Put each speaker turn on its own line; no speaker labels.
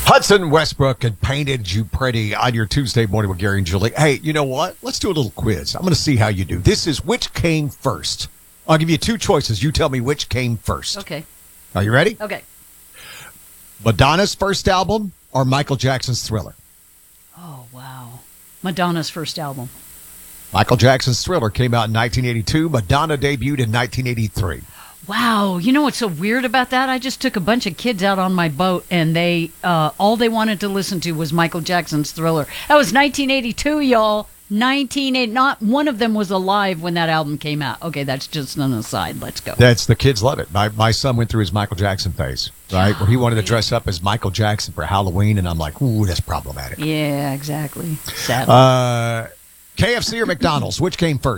Hudson Westbrook and Painted You Pretty on your Tuesday morning with Gary and Julie. Hey, you know what? Let's do a little quiz. I'm going to see how you do. This is which came first. I'll give you two choices. You tell me which came first.
Okay.
Are you ready?
Okay.
Madonna's first album or Michael Jackson's Thriller?
Oh, wow. Madonna's first album.
Michael Jackson's Thriller came out in 1982. Madonna debuted in 1983.
Wow. You know what's so weird about that? I just took a bunch of kids out on my boat, and they all they wanted to listen to was Michael Jackson's Thriller. That was 1982, y'all. 1980. Not one of them was alive when that album came out. Okay, that's just an aside. Let's go.
That's the kids love it. My son went through his Michael Jackson phase, right? Where he wanted to dress up as Michael Jackson for Halloween, and I'm like, ooh, that's problematic.
Yeah, exactly. Sadly.
KFC or McDonald's? Which came first?